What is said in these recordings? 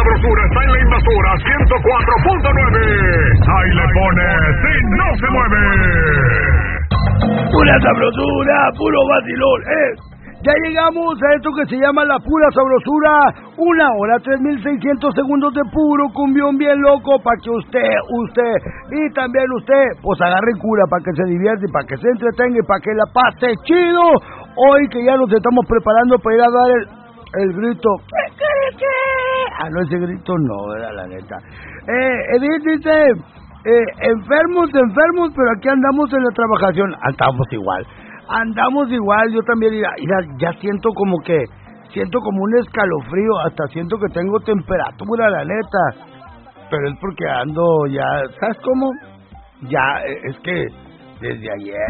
sabrosura está en la Invasora 104.9. Ahí le pones y no se mueve. Pura sabrosura, puro vacilón, Ya llegamos a esto que se llama la pura sabrosura. 1 hora, 3,600 segundos de puro cumbión bien loco para que usted y también usted, pues agarre cura para que se divierta y para que se entretenga y para que la pase chido. Hoy que ya nos estamos preparando para ir a dar el grito. No, ese grito no, era la neta. Edith dice, enfermos, pero aquí andamos en la trabajación. Andamos igual, yo también, ya siento como un escalofrío, hasta siento que tengo temperatura, la neta. Pero es porque ando ya, ¿sabes cómo? Ya, es que desde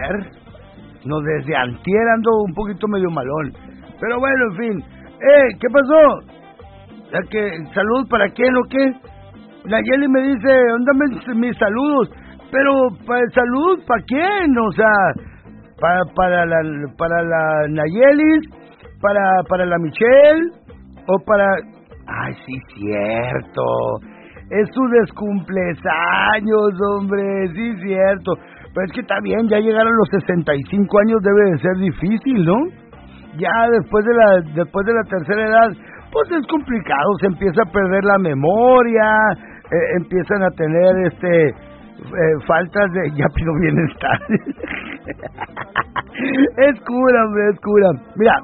antier ando un poquito medio malón. Pero bueno, en fin. ¿Qué pasó? ¿Salud para quién o qué? Nayeli me dice, óndame mis saludos. Pero, ¿salud para quién? O sea, para la Nayeli, para la Michelle, o para... Ay, sí, cierto. Es su descumpleaños, hombre, sí, cierto. Pero es que está bien, ya llegaron los 65 años, debe de ser difícil, ¿no? Ya después de la tercera edad, pues es complicado, se empieza a perder la memoria, empiezan a tener faltas de ya pido bienestar. Es cura, hombre, es cura. Mira,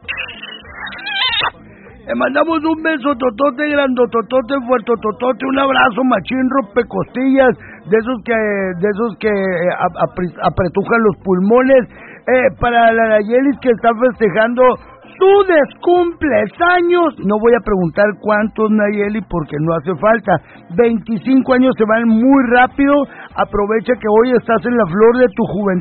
le mandamos un beso totote, grandototote, fuertototote, un abrazo machín, rompecostillas, de esos que apretujan los pulmones, para la Nayelis que está festejando su descumpleaños. No voy a preguntar cuántos, Nayeli, porque no hace falta. 25 años se van muy rápido. Aprovecha que hoy estás en la flor de tu juventud.